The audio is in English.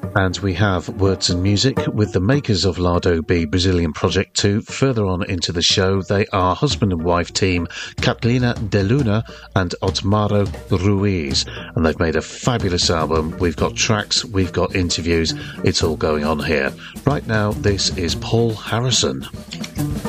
And we have Words and Music with the makers of Lado B Brazilian Project 2. Further on into the show, they are husband and wife team Catlina De Luna and Otmaro Ruiz. And they've made a fabulous album. We've got tracks, we've got interviews. It's all going on here. Right now, this is Paul Harrison.